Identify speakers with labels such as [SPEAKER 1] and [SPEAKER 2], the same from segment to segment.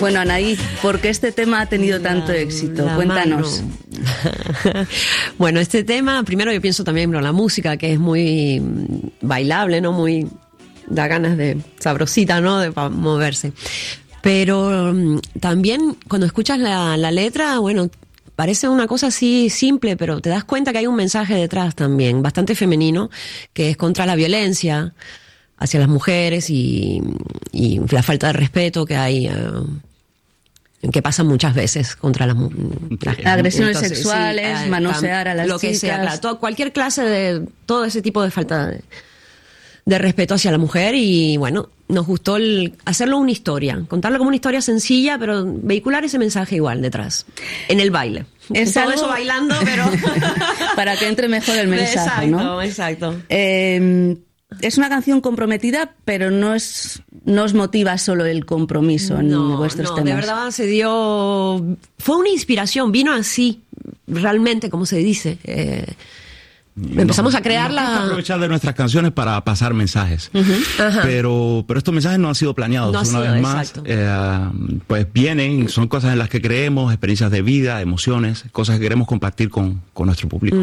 [SPEAKER 1] Bueno, Anaí, ¿por qué este tema ha tenido tanto éxito? Cuéntanos.
[SPEAKER 2] Bueno, este tema, primero yo pienso también en la música, que es muy bailable, ¿no? Muy, da ganas de sabrosita, ¿no? De moverse. Pero también cuando escuchas la letra, bueno, parece una cosa así simple, pero te das cuenta que hay un mensaje detrás también, bastante femenino, que es contra la violencia hacia las mujeres y la falta de respeto que hay, que pasa muchas veces contra las
[SPEAKER 1] agresiones sexuales, manosear a las
[SPEAKER 2] lo
[SPEAKER 1] chicas.
[SPEAKER 2] Que sea, claro, cualquier clase de, todo ese tipo de falta de respeto hacia la mujer. Y bueno, nos gustó hacerlo una historia, contarlo como una historia sencilla, pero vehicular ese mensaje igual detrás, en el baile.
[SPEAKER 1] Es
[SPEAKER 2] todo
[SPEAKER 1] algo...
[SPEAKER 2] eso bailando, pero
[SPEAKER 1] para que entre mejor el mensaje, ¿no?
[SPEAKER 2] Exacto.
[SPEAKER 1] Es una canción comprometida, pero no os motiva solo el compromiso en vuestros temas.
[SPEAKER 2] De verdad fue una inspiración, vino así, realmente, como se dice. Empezamos a crearla.
[SPEAKER 3] Aprovechar de nuestras canciones para pasar mensajes. Pero estos mensajes no han sido planeados. Una vez más, pues vienen, son cosas en las que creemos, experiencias de vida, emociones, cosas que queremos compartir con nuestro público.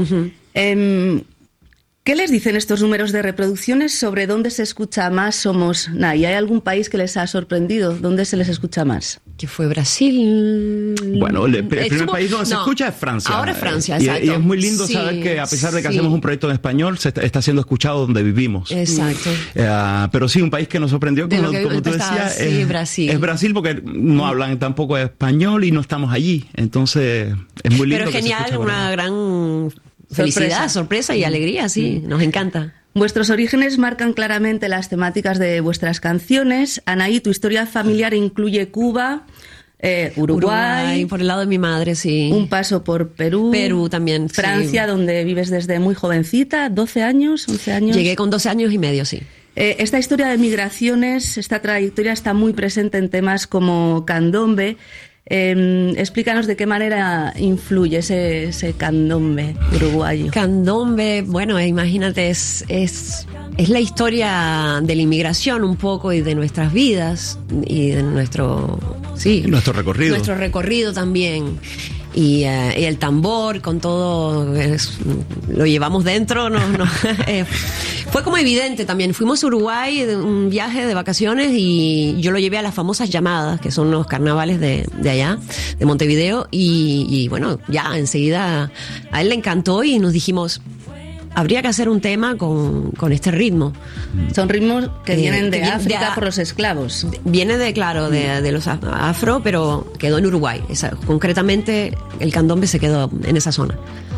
[SPEAKER 1] ¿Qué les dicen estos números de reproducciones sobre dónde se escucha más Somos Nai? ¿Hay algún país que les ha sorprendido? ¿Dónde se les escucha más?
[SPEAKER 2] Que fue Brasil.
[SPEAKER 3] Bueno, el primer país donde se escucha es Francia.
[SPEAKER 2] Ahora es Francia, exacto.
[SPEAKER 3] Y es muy lindo saber que a pesar de que hacemos un proyecto en español, se está siendo escuchado donde vivimos.
[SPEAKER 2] Exacto.
[SPEAKER 3] Pero sí, un país que nos sorprendió, como tú decías,
[SPEAKER 2] Brasil.
[SPEAKER 3] Es Brasil, porque no hablan tampoco español y no estamos allí. Entonces, es muy lindo.
[SPEAKER 2] Pero genial, una gran felicidad, sorpresa y alegría, sí, nos encanta.
[SPEAKER 1] Vuestros orígenes marcan claramente las temáticas de vuestras canciones. Anaí, tu historia familiar incluye Cuba, Uruguay,
[SPEAKER 2] por el lado de mi madre, sí.
[SPEAKER 1] Un paso por Perú.
[SPEAKER 2] Perú también,
[SPEAKER 1] Francia,
[SPEAKER 2] sí.
[SPEAKER 1] Donde vives desde muy jovencita, 12 años, 11 años.
[SPEAKER 2] Llegué con 12 años y medio, sí.
[SPEAKER 1] Esta historia de migraciones, esta trayectoria está muy presente en temas como Candombe. Explícanos de qué manera influye ese candombe uruguayo.
[SPEAKER 2] Candombe, bueno, imagínate, es la historia de la inmigración un poco y de nuestras vidas y de nuestro
[SPEAKER 3] recorrido.
[SPEAKER 2] Nuestro recorrido también. Y el tambor con todo lo llevamos dentro, fue como evidente también. Fuimos a Uruguay de un viaje de vacaciones y yo lo llevé a las famosas llamadas, que son los carnavales de allá, de Montevideo, y bueno, ya enseguida a él le encantó y nos dijimos, habría que hacer un tema con este ritmo.
[SPEAKER 1] Son ritmos que vienen de África por los esclavos.
[SPEAKER 2] Viene de los afro, pero quedó en Uruguay. Concretamente, el candombe se quedó en esa zona.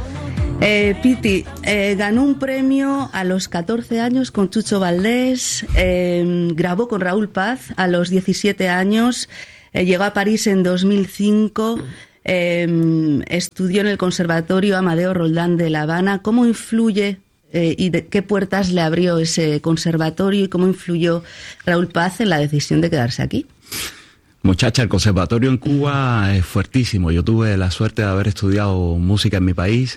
[SPEAKER 1] Piti, ganó un premio a los 14 años con Chucho Valdés, grabó con Raúl Paz a los 17 años, llegó a París en 2005... estudió en el Conservatorio Amadeo Roldán de La Habana. ¿Cómo influye y de qué puertas le abrió ese conservatorio y cómo influyó Raúl Paz en la decisión de quedarse aquí?
[SPEAKER 3] Muchacha, el conservatorio en Cuba es fuertísimo. Yo tuve la suerte de haber estudiado música en mi país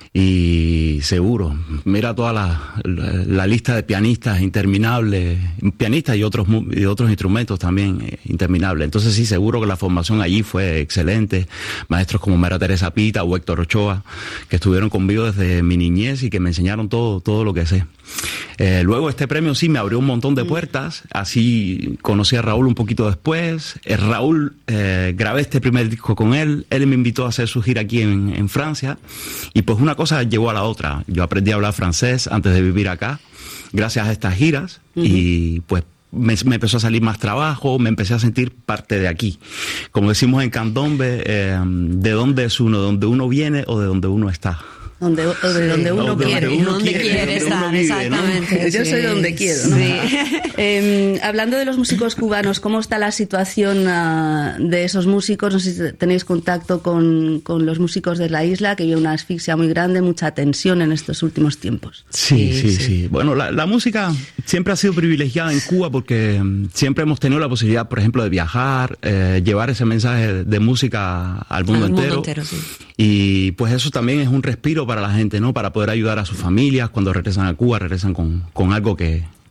[SPEAKER 3] y seguro, mira toda la lista de pianistas interminable, pianistas y otros instrumentos también interminables. Entonces sí, seguro que la formación allí fue excelente. Maestros como María Teresa Pita o Héctor Ochoa, que estuvieron conmigo desde mi niñez y que me enseñaron todo lo que sé. Luego este premio sí me abrió un montón de puertas. Así conocí a Raúl un poquito después. Raúl, grabé este primer disco con él. Él me invitó a hacer su gira aquí en Francia. Y pues una cosa llevó a la otra. Yo aprendí a hablar francés antes de vivir acá, gracias a estas giras. Y pues me empezó a salir más trabajo, me empecé a sentir parte de aquí. Como decimos en candombe, ¿de dónde es uno? ¿De dónde uno viene o de dónde uno está?
[SPEAKER 1] De donde uno quiere.
[SPEAKER 2] Donde quiere estar, exactamente.
[SPEAKER 1] ¿No? Yo soy donde quiero, ¿no? Sí. Hablando de los músicos cubanos, ¿cómo está la situación de esos músicos? No sé si tenéis contacto con los músicos de la isla, que había una asfixia muy grande, mucha tensión en estos últimos tiempos.
[SPEAKER 3] Sí. Bueno, la música siempre ha sido privilegiada en Cuba porque siempre hemos tenido la posibilidad, por ejemplo, de viajar, llevar ese mensaje de música al mundo entero.
[SPEAKER 2] Sí.
[SPEAKER 3] Y pues eso también es un respiro para la gente, ¿no? Para poder ayudar a sus familias cuando regresan a Cuba, regresan con algo que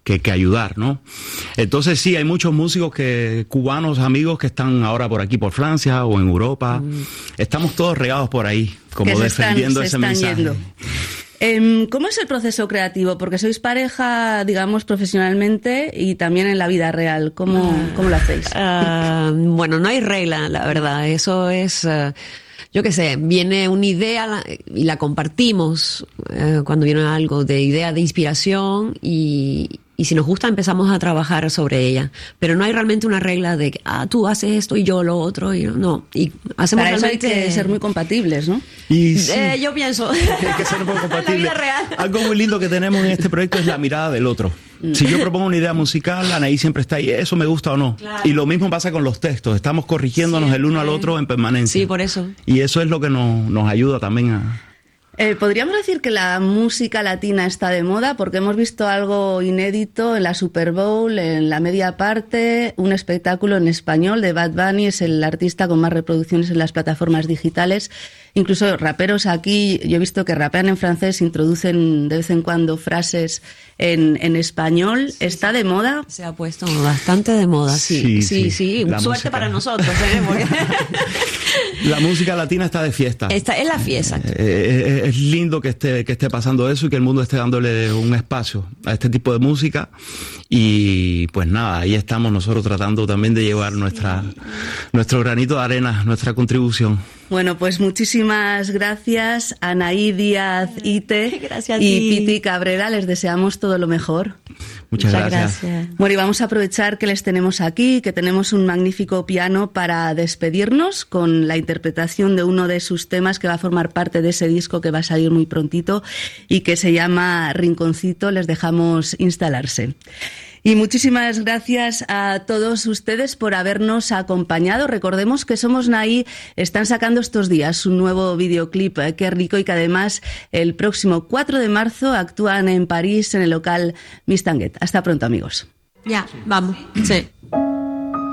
[SPEAKER 3] que ayudar, ¿no? Entonces sí, hay muchos músicos cubanos, amigos que están ahora por aquí, por Francia o en Europa. Estamos todos regados por ahí, como defendiendo ese mensaje.
[SPEAKER 1] Yendo. ¿Cómo es el proceso creativo? Porque sois pareja, digamos, profesionalmente y también en la vida real. ¿Cómo lo hacéis?
[SPEAKER 2] Bueno, no hay regla, la verdad. Eso es... yo qué sé, viene una idea y la compartimos cuando viene algo de idea de inspiración y si nos gusta empezamos a trabajar sobre ella. Pero no hay realmente una regla de que tú haces esto y yo lo otro. Y no. Y hacemos
[SPEAKER 1] Para
[SPEAKER 2] realmente...
[SPEAKER 1] eso hay que ser muy compatibles, ¿no?
[SPEAKER 3] Y sí,
[SPEAKER 2] yo pienso.
[SPEAKER 3] hay que ser un poco compatibles.
[SPEAKER 2] En la vida real.
[SPEAKER 3] Algo muy lindo que tenemos en este proyecto es la mirada del otro. Si yo propongo una idea musical, Anaí siempre está ahí, ¿eso me gusta o no?
[SPEAKER 2] Claro.
[SPEAKER 3] Y lo mismo pasa con los textos, estamos corrigiéndonos el uno al otro en permanencia.
[SPEAKER 2] Sí, por eso.
[SPEAKER 3] Y eso es lo que nos ayuda también a...
[SPEAKER 1] ¿Podríamos decir que la música latina está de moda? Porque hemos visto algo inédito en la Super Bowl, en la media parte, un espectáculo en español de Bad Bunny, es el artista con más reproducciones en las plataformas digitales. Incluso raperos aquí, yo he visto que rapean en francés, introducen de vez en cuando frases en español. ¿Está de moda?
[SPEAKER 2] Se ha puesto bastante de moda, sí. Sí.
[SPEAKER 3] La
[SPEAKER 2] Suerte
[SPEAKER 3] música.
[SPEAKER 2] para nosotros, porque...
[SPEAKER 3] La música latina está de fiesta.
[SPEAKER 2] Esta es la fiesta.
[SPEAKER 3] Es lindo que esté pasando eso y que el mundo esté dándole un espacio a este tipo de música. Y pues nada, ahí estamos nosotros tratando también de llevar nuestro granito de arena, nuestra contribución.
[SPEAKER 1] Bueno, pues muchísimas gracias, Anaí Díaz Ite
[SPEAKER 2] Gracias a
[SPEAKER 1] y
[SPEAKER 2] ti.
[SPEAKER 1] Piti Cabrera. Les deseamos todo lo mejor.
[SPEAKER 3] Muchas gracias.
[SPEAKER 1] Bueno, y vamos a aprovechar que les tenemos aquí, que tenemos un magnífico piano para despedirnos con la interpretación de uno de sus temas que va a formar parte de ese disco que va a salir muy prontito y que se llama Rinconcito. Les dejamos instalarse. Y muchísimas gracias a todos ustedes por habernos acompañado. Recordemos que Somos Naí están sacando estos días un nuevo videoclip, Qué rico, y que además el próximo 4 de marzo actúan en París en el local Miss Tanguet. Hasta pronto, amigos.
[SPEAKER 2] Ya, vamos. Sí.